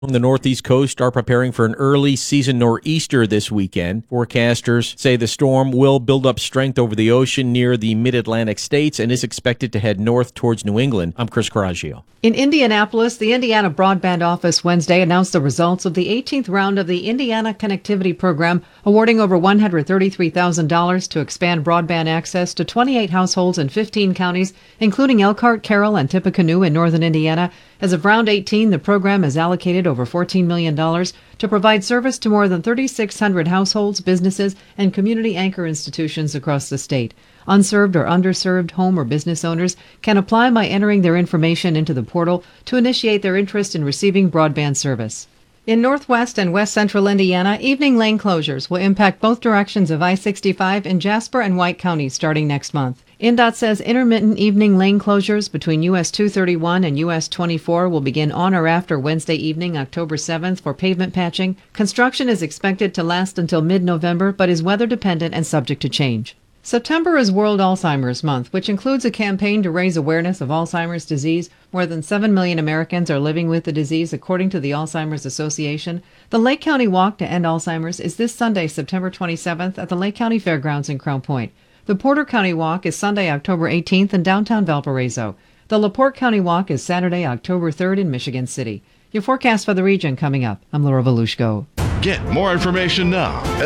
The Northeast coast are preparing for an early season nor'easter this weekend. Forecasters say the storm will build up strength over the ocean near the mid-Atlantic states and is expected to head north towards New England. I'm Chris Coraggio. In Indianapolis, the Indiana Broadband Office Wednesday announced the results of the 18th round of the Indiana Connectivity Program, awarding over $133,000 to expand broadband access to 28 households in 15 counties, including Elkhart, Carroll, and Tippecanoe in northern Indiana. As of round 18, the program has allocated over $14 million to provide service to more than 3,600 households, businesses, and community anchor institutions across the state. Unserved or underserved home or business owners can apply by entering their information into the portal to initiate their interest in receiving broadband service. In northwest and west central Indiana, evening lane closures will impact both directions of I-65 in Jasper and White counties starting next month. INDOT says intermittent evening lane closures between US 231 and US 24 will begin on or after Wednesday evening, October 7th, for pavement patching. Construction is expected to last until mid-November, but is weather dependent and subject to change. September is World Alzheimer's Month, which includes a campaign to raise awareness of Alzheimer's disease. More than 7 million Americans are living with the disease, according to the Alzheimer's Association. The Lake County Walk to End Alzheimer's is this Sunday, September 27th, at the Lake County Fairgrounds in Crown Point. The Porter County Walk is Sunday, October 18th in downtown Valparaiso. The LaPorte County Walk is Saturday, October 3rd in Michigan City. Your forecast for the region coming up. I'm Laura Volushko. Get more information now at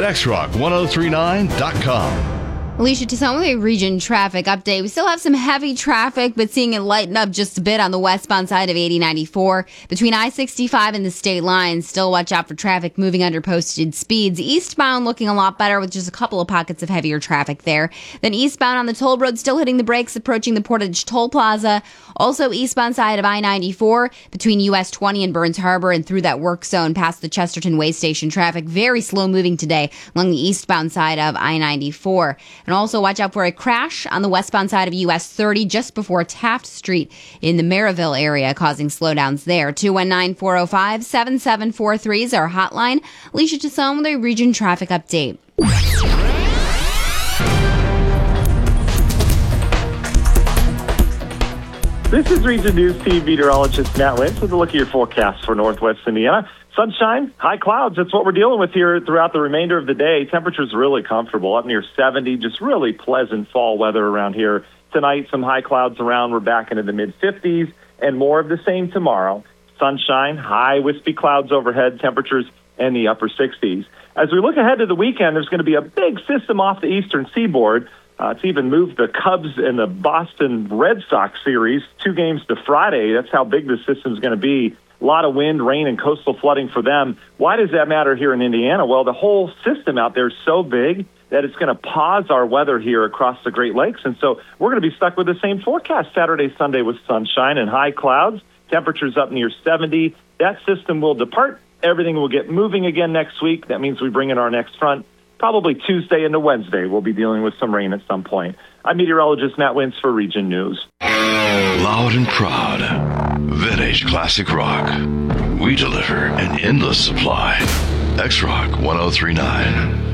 xrock1039.com. Alicia, to some of the region traffic update. We still have some heavy traffic, but seeing it lighten up just a bit on the westbound side of 8094. Between I-65 and the state line, still watch out for traffic moving under posted speeds. Eastbound looking a lot better with just a couple of pockets of heavier traffic there. Then eastbound on the toll road, still hitting the brakes, approaching the Portage Toll Plaza. Also eastbound side of I-94 between US 20 and Burns Harbor and through that work zone past the Chesterton Way Station. Traffic very slow moving today along the eastbound side of I-94. And also watch out for a crash on the westbound side of US 30 just before Taft Street in the Maryville area, causing slowdowns there. 219-405-7743 is our hotline. Alicia Tassone with a region traffic update. This is Region News Team meteorologist Matt Lynch with a look at your forecast for Northwest Indiana. Sunshine, high clouds, that's what we're dealing with here throughout the remainder of the day. Temperatures really comfortable, up near 70, just really pleasant fall weather around here. Tonight, some high clouds around. We're back into the mid-50s, and more of the same tomorrow. Sunshine, high wispy clouds overhead, temperatures in the upper 60s. As we look ahead to the weekend, there's going to be a big system off the eastern seaboard. It's even moved the Cubs and the Boston Red Sox series 2 games to Friday. That's how big the system's going to be. A lot of wind, rain, and coastal flooding for them. Why does that matter here in Indiana? Well, the whole system out there is so big that it's going to pause our weather here across the Great Lakes. And so we're going to be stuck with the same forecast Saturday, Sunday with sunshine and high clouds. Temperatures up near 70. That system will depart. Everything will get moving again next week. That means we bring in our next front. Probably Tuesday into Wednesday, we'll be dealing with some rain at some point. I'm meteorologist Matt Wintz for Region News. Loud and proud. Vintage classic rock. We deliver an endless supply. X-Rock 1039.